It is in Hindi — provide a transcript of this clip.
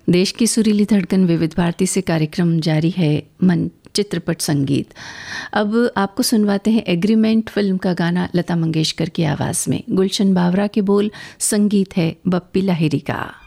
देश की सुरीली धड़कन विविध भारती से कार्यक्रम जारी है मन चित्रपट संगीत। अब आपको सुनवाते हैं एग्रीमेंट फिल्म का गाना लता मंगेशकर की आवाज़ में। गुलशन बावरा के बोल, संगीत है बप्पी लाहिरी का।